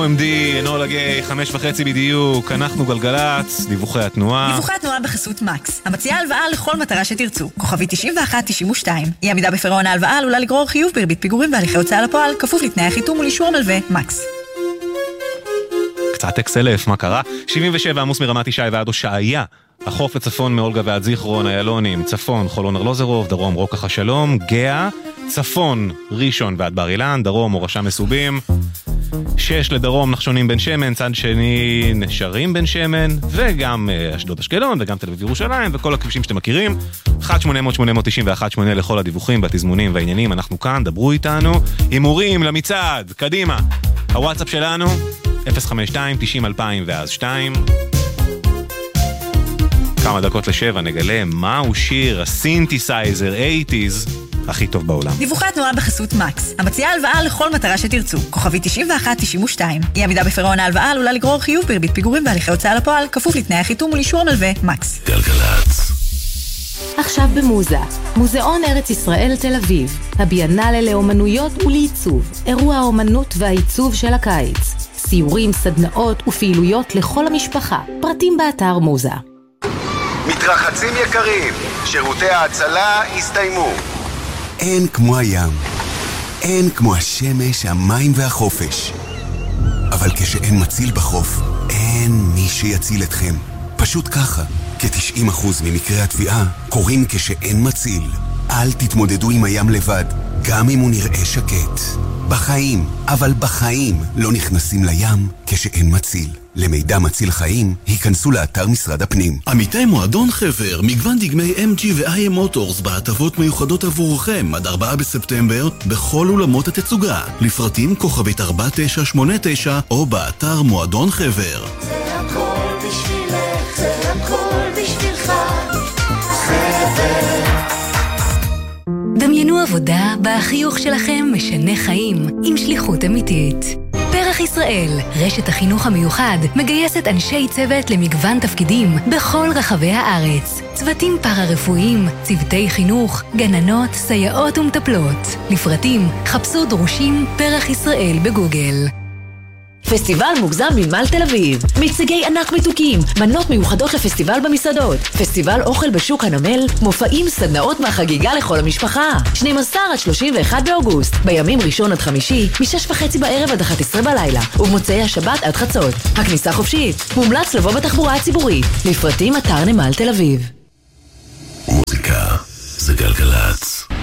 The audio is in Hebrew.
OMD, נולה גיי, 5:30 בדיוק, אנחנו גלגלץ, דיווחי התנועה. דיווחי התנועה בחסות מקס, המציעה הלוואה לכל מטרה שתרצו. כוכבי 9192. אי עמידה בפירעון ההלוואה עלולה לגרור חיוב בריבית פיגורים והליכי הוצאה לפועל, כפוף לתנאי החיתום ולאישור המלווה. מקס. קצת XLF, מה קרה? 77 עמוס מרמת ישי ועד הושעיה. החוף לצפון מאולגה ועד זיכרון, איילונים, צפון חולון ארלוזרוב, דרום רוקח השלום, גאה, צפון ראשון ועד בר אילן, דרום מורשה מסובים, 6 לדרום נחשונים בן שמן, צד שני נשרים בן שמן, וגם אשדוד אשקלון וגם תל אביב ירושלים וכל הכבישים שאתם מכירים. 1-800-891-8 לכל הדיווחים בתזמונים והעניינים, אנחנו כאן, דברו איתנו. הימורים למצעד, קדימה. הוואטסאפ שלנו 052-90-2000 ואז 2. כמה דקות ל7 נגלה מהו שיר הסינתסייזר 80s הכי טוב בעולם. דיווחי התנועה בחסות מקס, המציעה הלוואה לכל מטרה שתרצו. כוכבי 9192. אי עמידה בפירעון ההלוואה עלולה לגרור חיוב בריבית פיגורים והליכי הוצאה לפועל, כפוף לתנאי החיתום ולאישור המלווה. מקס. גלגלצ. עכשיו במוזה, מוזיאון ארץ ישראל תל אביב, הביאנלה לאומנויות ולעיצוב, אירוע האומנות והעיצוב של הקיץ, סיורים, סדנאות ופעילויות לכל המשפחה, פרטים באתר מוזה. מתרחצים יקרים, שירותי ההצלה הסתיימו. אין כמו הים, אין כמו השמש, המים והחופש. אבל כשאין מציל בחוף, אין מי שיציל אתכם. פשוט ככה, כ-90% ממקרי התביעה קורים כשאין מציל. אל תתמודדו עם הים לבד, גם אם הוא נראה שקט. בחיים, אבל בחיים לא נכנסים לים כשאין מציל. למידע מציל חיים, היכנסו לאתר משרד הפנים. עמיתי מועדון חבר, מגוון דגמי MG ו-IM מוטורס בהטבות מיוחדות עבורכם עד 4 בספטמבר בכל אולמות התצוגה. לפרטים כוכבית 4989 או באתר מועדון חבר. זה הכל בשבילך, זה הכל בשבילך, חבר. דמיינו עבודה בה החיוך שלכם משנה חיים עם שליחות אמיתית. פרח ישראל, רשת החינוך המיוחד, מגייסת אנשי צוות למגוון תפקידים בכל רחבי הארץ. צוותים פארה-רפואיים, צוותי חינוך, גננות, סייעות ומטפלות. לפרטים, חפשו דרושים פרח ישראל בגוגל. פסטיבל מוגזם מנמל תל אביב, מיצגי ענק מתוקים, מנות מיוחדות לפסטיבל במסעדות, פסטיבל אוכל בשוק הנמל, מופעים, סדנאות מהחגיגה לכל המשפחה. 12 עד 31 באוגוסט, בימים ראשון עד חמישי, מ-6:30 בערב עד 11 בלילה, ובמוצאי השבת עד חצות. הכניסה חופשית, מומלץ לבוא בתחבורה הציבורית. לפרטים אתר נמל תל אביב. מוזיקה זה גלגלץ.